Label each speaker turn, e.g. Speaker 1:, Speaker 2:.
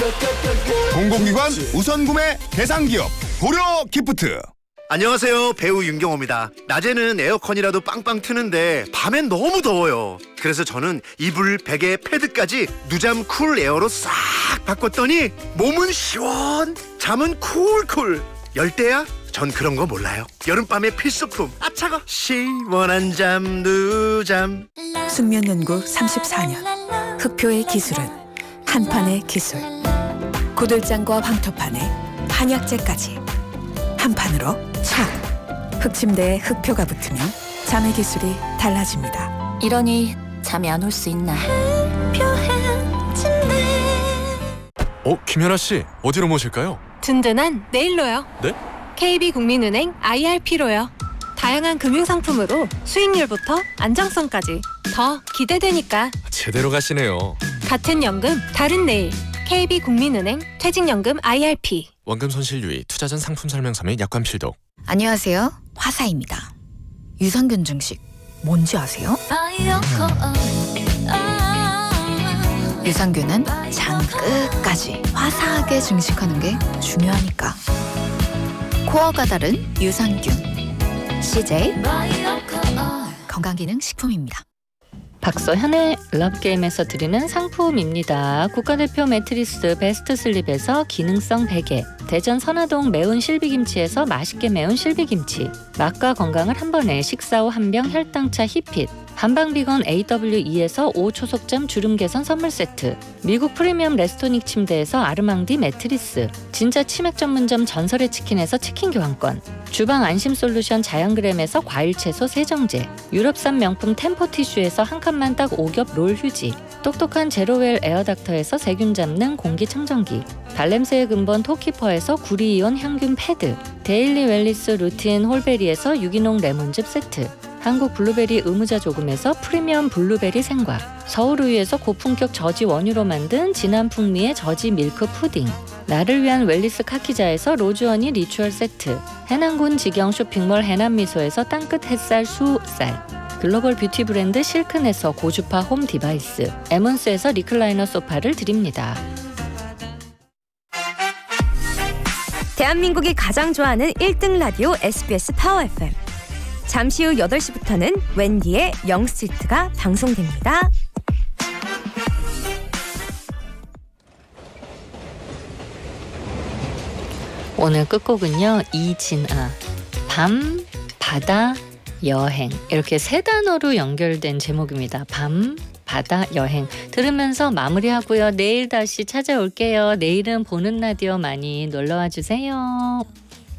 Speaker 1: 공공기관 우선구매 대상기업 고려기프트.
Speaker 2: 안녕하세요, 배우 윤경호입니다. 낮에는 에어컨이라도 빵빵 트는데 밤엔 너무 더워요. 그래서 저는 이불, 베개, 패드까지 누잠 쿨 에어로 싹 바꿨더니 몸은 시원, 잠은 쿨쿨. 열대야? 전 그런 거 몰라요. 여름밤의 필수품, 아차가 시원한 잠 누잠.
Speaker 3: 숙면연구 34년. 흑표의 기술은 한판의 기술. 고들장과 황토판에 한약재까지 한 판으로 착! 흑침대에 흑표가 붙으면 잠의 기술이 달라집니다.
Speaker 4: 이러니 잠이 안 올 수 있나.
Speaker 5: 김연아 씨, 어디로 모실까요?
Speaker 6: 든든한 내일로요.
Speaker 5: 네?
Speaker 6: KB국민은행 IRP로요. 다양한 금융상품으로 수익률부터 안정성까지 더 기대되니까.
Speaker 5: 제대로 가시네요.
Speaker 6: 같은 연금, 다른 내일. KB국민은행 퇴직연금 IRP.
Speaker 5: 원금 손실 유의, 투자 전 상품 설명서 및 약관 필독.
Speaker 3: 안녕하세요. 화사입니다. 유산균 증식 뭔지 아세요? 유산균은 장 끝까지 화사하게 증식하는 게 중요하니까. 코어가 다른 유산균. CJ 건강기능식품입니다.
Speaker 7: 박서현의 러브게임에서 드리는 상품입니다. 국가대표 매트리스 베스트 슬립에서 기능성 베개, 대전 선화동 매운 실비김치에서 맛있게 매운 실비김치, 맛과 건강을 한 번에 식사 후 한병 혈당차 히핏, 한방비건 AWE에서 5초속잠 주름 개선 선물 세트, 미국 프리미엄 레스토닉 침대에서 아르망디 매트리스, 진짜 치맥 전문점 전설의 치킨에서 치킨 교환권, 주방 안심 솔루션 자연그램에서 과일 채소 세정제, 유럽산 명품 템포 티슈에서 한 칸만 딱 5겹 롤 휴지, 똑똑한 제로웰 에어닥터에서 세균 잡는 공기청정기, 발냄새의 근본 토키퍼에서 구리이온 향균 패드, 데일리 웰리스 루틴 홀베리에서 유기농 레몬즙 세트, 한국 블루베리 의무자 조금에서 프리미엄 블루베리 생과, 서울우유에서 고품격 저지 원유로 만든 진한 풍미의 저지 밀크 푸딩, 나를 위한 웰리스 카키자에서 로즈허니 리추얼 세트, 해남군 직영 쇼핑몰 해남미소에서 땅끝 햇살 수쌀, 글로벌 뷰티 브랜드 실큰에서 고주파 홈 디바이스, 에몬스에서 리클라이너 소파를 드립니다.
Speaker 8: 대한민국이 가장 좋아하는 1등 라디오 SBS 파워 FM. 잠시 후 8시부터는 웬디의 영스트리트가 방송됩니다.
Speaker 7: 오늘 끝곡은요, 이진아, 밤, 바다, 여행, 이렇게 세 단어로 연결된 제목입니다. 밤, 바다, 여행 들으면서 마무리하고요. 내일 다시 찾아올게요. 내일은 보는 라디오 많이 놀러와 주세요.